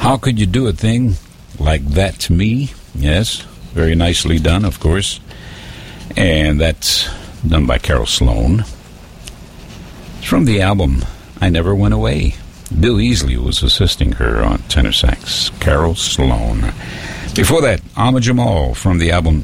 How Could You Do a Thing Like That to Me? Yes, very nicely done, of course. And that's done by Carol Sloan. It's from the album I Never Went Away. Bill Easley was assisting her on tenor sax. Carol Sloan. Before that, Ahmad Jamal from the album